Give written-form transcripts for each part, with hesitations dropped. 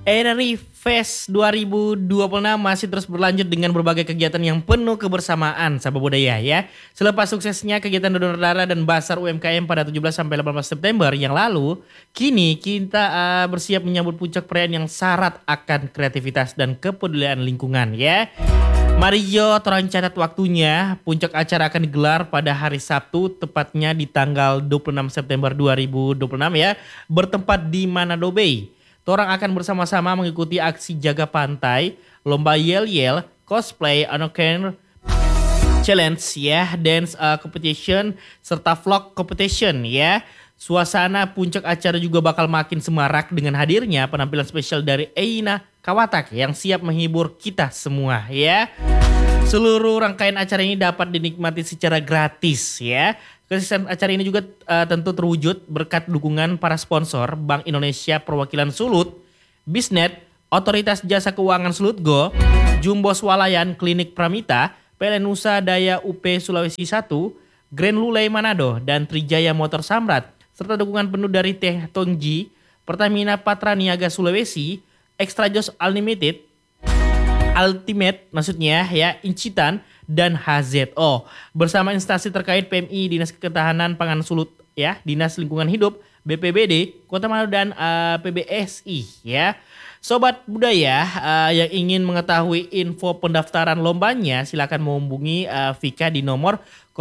RRI Fest 2026 masih terus berlanjut dengan berbagai kegiatan yang penuh kebersamaan sahabat budaya ya. Selepas suksesnya kegiatan donor darah dan basar UMKM pada 17 sampai 18 September yang lalu, kini kita bersiap menyambut puncak perayaan yang syarat akan kreativitas dan kepedulian lingkungan ya. Mari yo torang catat waktunya. Puncak acara akan digelar pada hari Sabtu tepatnya di tanggal 26 September 2026 ya, bertempat di Manado Bay. Torang akan bersama-sama mengikuti aksi jaga pantai, lomba yel-yel, cosplay, anoken challenge ya, dance competition, serta vlog competition ya. Suasana puncak acara juga bakal makin semarak dengan hadirnya penampilan spesial dari Eina Kawatak yang siap menghibur kita semua ya. Seluruh rangkaian acara ini dapat dinikmati secara gratis ya. Kesuksesan acara ini juga tentu terwujud berkat dukungan para sponsor Bank Indonesia Perwakilan Sulut, Bisnet, Otoritas Jasa Keuangan Sulutgo, Jumbo Swalayan Klinik Pramita, PLN Nusa Daya UP Sulawesi 1, Grand Lulei Manado, dan Trijaya Motor Samrat, serta dukungan penuh dari Teh Tongji, Pertamina Patra Niaga Sulawesi, Extra Jos Unlimited, Ultimate maksudnya ya, Incitan, dan HZO. Bersama instansi terkait PMI, Dinas Ketahanan Pangan Sulut ya, Dinas Lingkungan Hidup, BPBD, Kota Manado, dan PBSI ya. Sobat budaya yang ingin mengetahui info pendaftaran lombanya silakan menghubungi Vika di nomor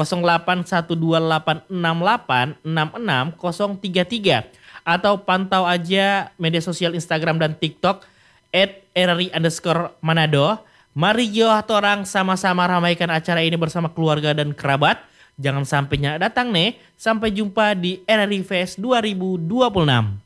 081286866033 atau pantau aja media sosial Instagram dan TikTok @rri_manado. Mari yo torang sama-sama ramaikan acara ini bersama keluarga dan kerabat. Jangan sampai nyak datang nih. Sampai jumpa di RRI Fest 2026.